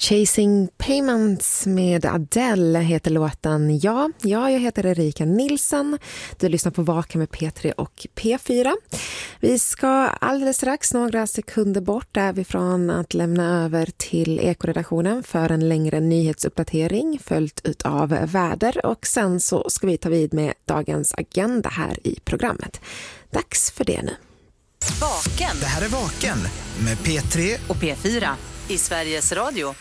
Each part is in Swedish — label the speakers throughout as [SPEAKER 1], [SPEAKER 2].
[SPEAKER 1] Chasing Payments med Adele heter låten. Jag heter Erika Nilsson. Du lyssnar på Vaken med P3 och P4. Vi ska alldeles strax, några sekunder bort därifrån, att lämna över till Ekoredaktionen för en längre nyhetsuppdatering följt av väder, och sen så ska vi ta vid med dagens agenda här i programmet. Dags för det nu.
[SPEAKER 2] Vaken.
[SPEAKER 3] Det här är Vaken med P3
[SPEAKER 2] och P4 i Sveriges Radio.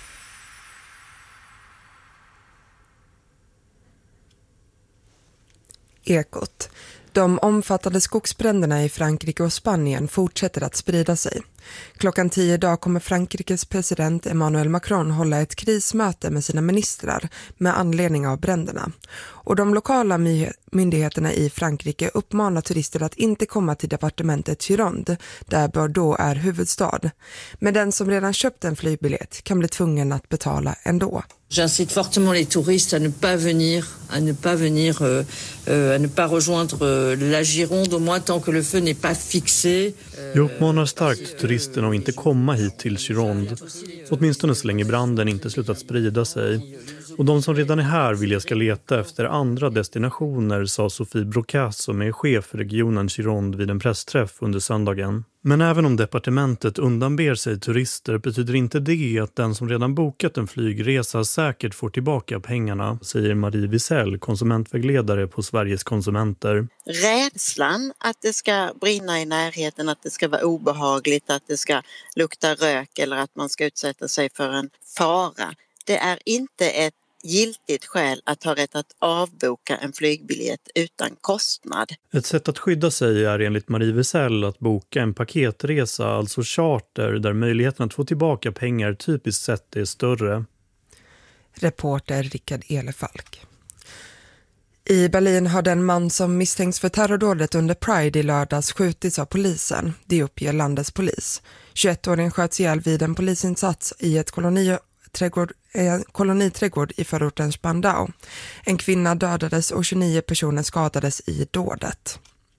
[SPEAKER 4] Ekot. De omfattande skogsbränderna i Frankrike och Spanien fortsätter att sprida sig. Klockan 10 idag kommer Frankrikes president Emmanuel Macron hålla ett krismöte med sina ministrar med anledning av bränderna. Och de lokala myndigheterna i Frankrike uppmanar turister att inte komma till departementet Gironde, där Bordeaux är huvudstad. Men den som redan köpt en flygbiljett kan bli tvungen att betala ändå.
[SPEAKER 5] J'incite fortement les touristes à ne pas venir, à ne pas rejoindre la Gironde, au moins tant que le feu n'est pas fixé.
[SPEAKER 6] Jag uppmanar starkt turisterna att inte komma hit till Gironde, åtminstone så länge branden inte slutat sprida sig. Och de som redan är här vill jag ska leta efter andra destinationer, sa Sofie Brocasse, som är chef för regionen Gironde, vid en pressträff under söndagen. Men även om departementet undanber sig turister betyder inte det att den som redan bokat en flygresa säkert får tillbaka pengarna, säger Marie Wiesel, konsumentvägledare på Sveriges konsumenter.
[SPEAKER 7] Rädslan att det ska brinna i närheten, att det ska vara obehagligt, att det ska lukta rök eller att man ska utsätta sig för en fara. Det är inte ett giltigt skäl att ha rätt att avboka en flygbiljett utan kostnad.
[SPEAKER 6] Ett sätt att skydda sig är enligt Marie Wiesel att boka en paketresa, alltså charter, där möjligheten att få tillbaka pengar typiskt sett är större.
[SPEAKER 4] Reporter Rickard Elefalk. I Berlin har den man som misstänks för terrordådet under Pride i lördags skjutits av polisen. Det uppger landets polis. 21-åringen sköts ihjäl vid en polisinsats i ett koloniträdgård i förorten Spandau. En kvinna dödades och 29 personer skadades i dådet.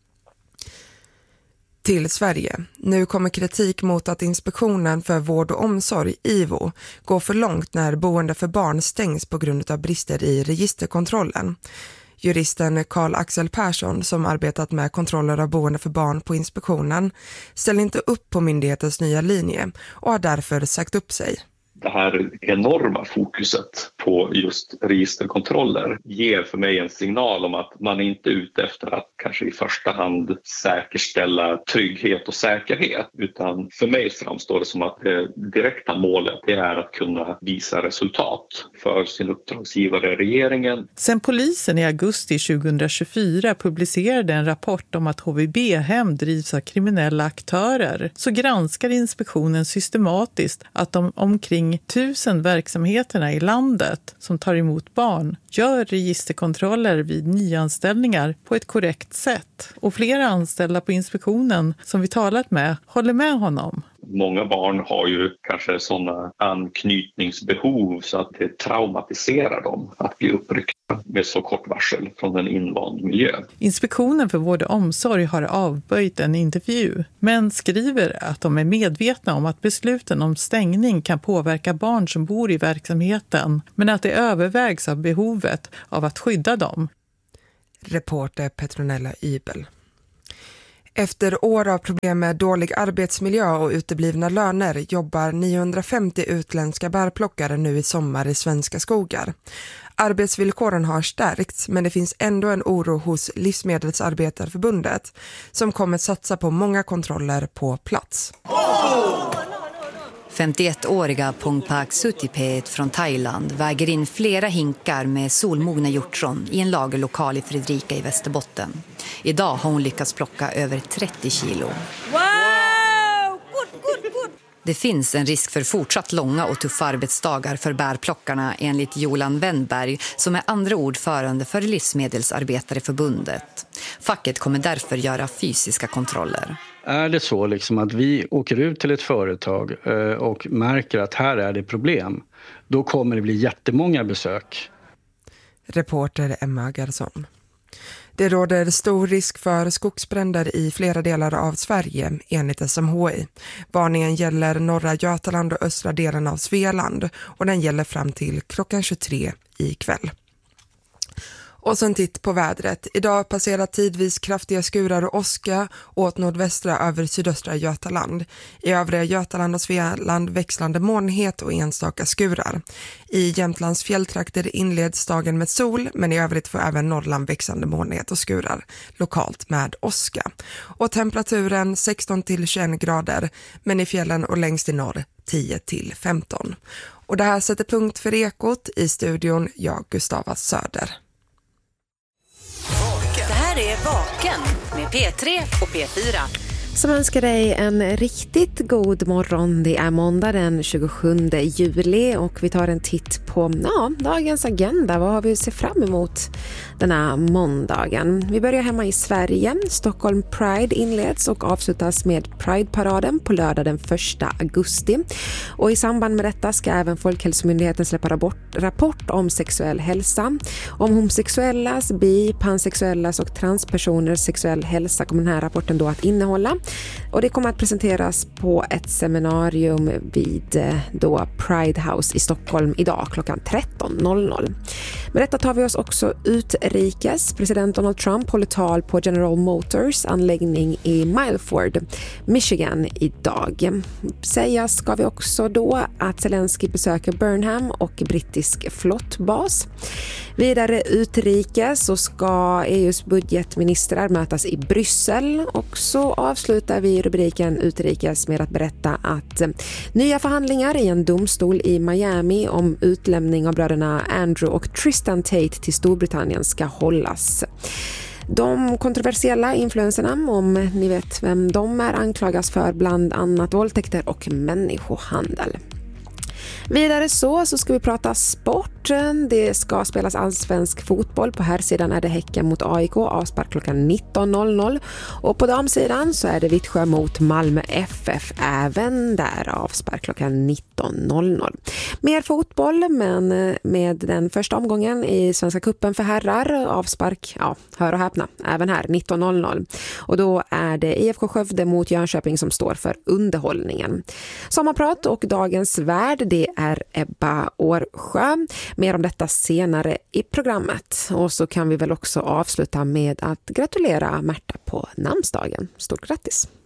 [SPEAKER 4] Till Sverige. Nu kommer kritik mot att Inspektionen för vård och omsorg, IVO, går för långt när boende för barn stängs på grund av brister i registerkontrollen. Juristen Carl Axel Persson, som arbetat med kontroller av boende för barn på inspektionen, ställer inte upp på myndighetens nya linje och har därför sagt upp sig.
[SPEAKER 8] Det här enorma fokuset på just registerkontroller ger för mig en signal om att man inte är ute efter att kanske i första hand säkerställa trygghet och säkerhet, utan för mig framstår det som att det direkta målet är att kunna visa resultat för sin uppdragsgivare, regeringen.
[SPEAKER 9] Sen polisen i augusti 2024 publicerade en rapport om att HVB-hem drivs av kriminella aktörer, så granskar inspektionen systematiskt att de omkring 1000 verksamheterna i landet som tar emot barn gör registerkontroller vid nyanställningar på ett korrekt sätt. Och flera anställda på inspektionen som vi talat med håller med honom.
[SPEAKER 8] Många barn har ju kanske sådana anknytningsbehov så att det traumatiserar dem att bli uppryckta med så kort varsel från en invand miljö.
[SPEAKER 9] Inspektionen för vård och omsorg har avböjt en intervju, men skriver att de är medvetna om att besluten om stängning kan påverka barn som bor i verksamheten, men att det övervägs av behovet av att skydda dem.
[SPEAKER 4] Reporter Petronella Ybel. Efter år av problem med dålig arbetsmiljö och uteblivna löner jobbar 950 utländska bärplockare nu i sommar i svenska skogar. Arbetsvillkoren har stärkts, men det finns ändå en oro hos Livsmedelsarbetarförbundet som kommer satsa på många kontroller på plats.
[SPEAKER 2] 51-åriga Pongpak Sutipet från Thailand väger in flera hinkar med solmogna hjortron i en lagerlokal i Fredrika i Västerbotten. Idag har hon lyckats plocka över 30 kilo. Wow! Det finns en risk för fortsatt långa och tuffa arbetsdagar för bärplockarna enligt Jolan Wennberg, som är andra ordförande för Livsmedelsarbetareförbundet. Facket kommer därför göra fysiska kontroller.
[SPEAKER 10] Är det så liksom att vi åker ut till ett företag och märker att här är det problem, då kommer det bli jättemånga besök.
[SPEAKER 4] Reporter Emma Garsson. Det råder stor risk för skogsbränder i flera delar av Sverige enligt SMHI. Varningen gäller norra Götaland och östra delen av Svealand och den gäller fram till klockan 23 ikväll. Och sen titt på vädret. Idag passerar tidvis kraftiga skurar och åska åt nordvästra över sydöstra Götaland. I övriga Götaland och Svealand växlande molnighet och enstaka skurar. I Jämtlands fjälltrakter inleds dagen med sol, men i övrigt får även Norrland växande molnighet och skurar, lokalt med åska. Och temperaturen 16-21 grader, men i fjällen och längst i norr 10-15. Och det här sätter punkt för Ekot. I studion, jag Gustava Söder.
[SPEAKER 11] Det här är Vaken med P3 och P4.
[SPEAKER 1] Som önskar dig en riktigt god morgon. Det är måndag den 27 juli och vi tar en titt på dagens agenda. Vad har vi att se fram emot denna måndagen? Vi börjar hemma i Sverige. Stockholm Pride inleds och avslutas med Pride-paraden på lördag den 1 augusti. Och i samband med detta ska även Folkhälsomyndigheten släppa rapport om sexuell hälsa. Om homosexuellas, pansexuellas och transpersoners sexuell hälsa kommer den här rapporten då att innehålla. Och det kommer att presenteras på ett seminarium vid då Pride House i Stockholm idag klockan 13.00. Med detta tar vi oss också utrikes. President Donald Trump håller tal på General Motors anläggning i Milford, Michigan idag. Sägas ska vi också då att Zelensky besöker Burnham och brittisk flottbas. Vidare utrikes så ska EUs budgetministrar mötas i Bryssel och så avslutar vi rubriken utrikes med att berätta att nya förhandlingar i en domstol i Miami om utlämning av bröderna Andrew och Tristan Tate till Storbritannien ska hållas. De kontroversiella influenserna, om ni vet vem de är, anklagas för bland annat våldtäkter och människohandel. Vidare så ska vi prata sport. Det ska spelas allsvensk fotboll. På här sidan är det Häcken mot AIK, avspark klockan 19.00. Och på damsidan så är det Vittsjö mot Malmö FF, även där avspark klockan 19.00. Mer fotboll, men med den första omgången i Svenska cupen för herrar, avspark, hör och häpna, även här 19.00. Och då är det IFK Skövde mot Jönköping som står för underhållningen. Sommarprat och dagens värld, det är Ebba Årsjö. Mer om detta senare i programmet. Och så kan vi väl också avsluta med att gratulera Märta på namnsdagen. Stort grattis!